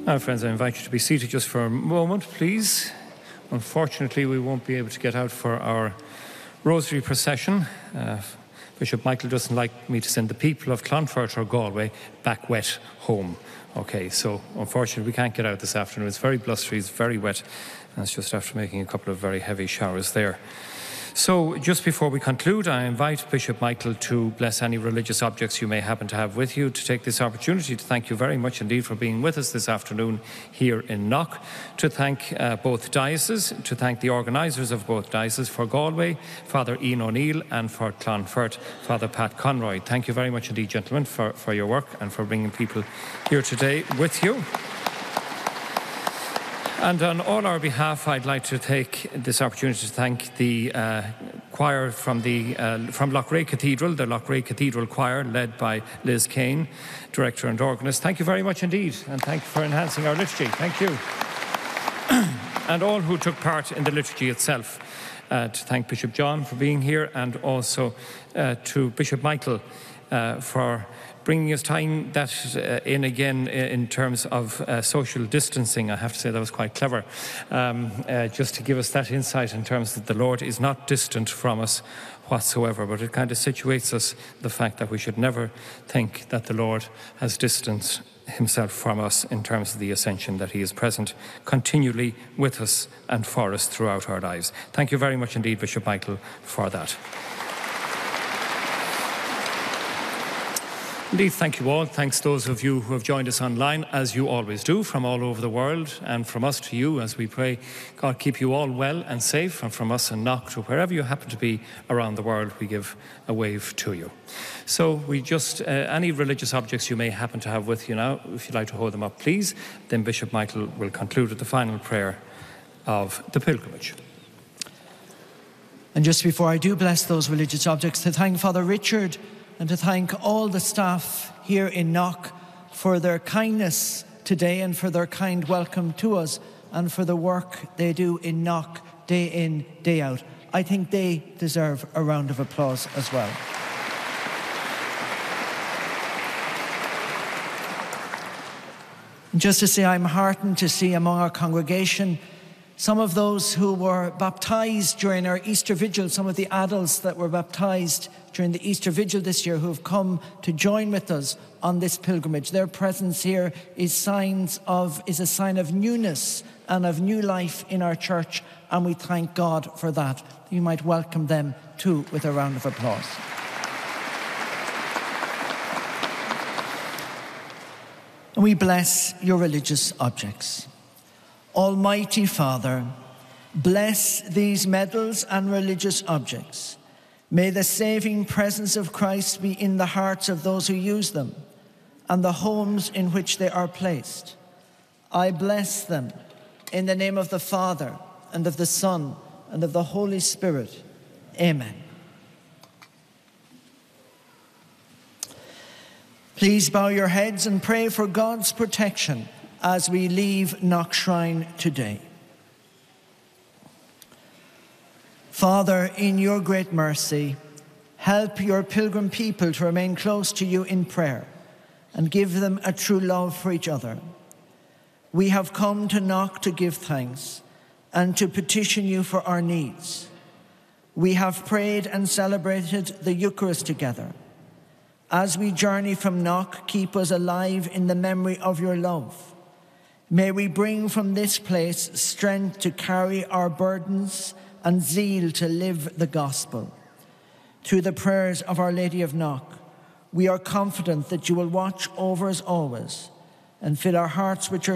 Now, friends, I invite you to be seated just for a moment, please. Unfortunately, we won't be able to get out for our rosary procession. Bishop Michael doesn't like me to send the people of Clonfert or Galway back wet home. Okay, so unfortunately we can't get out this afternoon. It's very blustery, it's very wet, and it's just after making a couple of very heavy showers there. So just before we conclude, I invite Bishop Michael to bless any religious objects you may happen to have with you, to take this opportunity to thank you very much indeed for being with us this afternoon here in Knock, to thank both dioceses, to thank the organisers of both dioceses, for Galway, Father Ian O'Neill, and for Clonfert, Father Pat Conroy. Thank you very much indeed, gentlemen, for your work and for bringing people here today with you. And on all our behalf, I'd like to take this opportunity to thank the choir from Loughrea Cathedral, the Loughrea Cathedral Choir, led by Liz Kane, director and organist. Thank you very much indeed, and thank you for enhancing our liturgy. Thank you. And all who took part in the liturgy itself. To thank Bishop John for being here, and also to Bishop Michael for bringing us, tying that in again in terms of social distancing. I have to say that was quite clever, just to give us that insight in terms that the Lord is not distant from us whatsoever, but it kind of situates us the fact that we should never think that the Lord has distanced himself from us in terms of the ascension, that he is present continually with us and for us throughout our lives. Thank you very much indeed, Bishop Michael, for that. Indeed, thank you all. Thanks those of you who have joined us online, as you always do, from all over the world, and from us to you, as we pray God keep you all well and safe, and from us in Knock to wherever you happen to be around the world, we give a wave to you. So we just, any religious objects you may happen to have with you now, if you'd like to hold them up, please, then Bishop Michael will conclude with the final prayer of the pilgrimage. And just before I do bless those religious objects, to thank Father Richard and to thank all the staff here in Knock for their kindness today and for their kind welcome to us and for the work they do in Knock day in, day out. I think they deserve a round of applause as well. And just to say, I'm heartened to see among our congregation some of those who were baptised during our Easter Vigil, some of the adults that were baptised during the Easter Vigil this year who have come to join with us on this pilgrimage. Their presence here is a sign of newness and of new life in our church, and we thank God for that. You might welcome them too with a round of applause. And we bless your religious objects. Almighty Father, bless these medals and religious objects. May the saving presence of Christ be in the hearts of those who use them and the homes in which they are placed. I bless them in the name of the Father and of the Son and of the Holy Spirit. Amen. Please bow your heads and pray for God's protection as we leave Knock Shrine today. Father, in your great mercy, help your pilgrim people to remain close to you in prayer and give them a true love for each other. We have come to Knock to give thanks and to petition you for our needs. We have prayed and celebrated the Eucharist together. As we journey from Knock, keep us alive in the memory of your love. May we bring from this place strength to carry our burdens and zeal to live the gospel. Through the prayers of Our Lady of Knock, we are confident that you will watch over us always and fill our hearts with your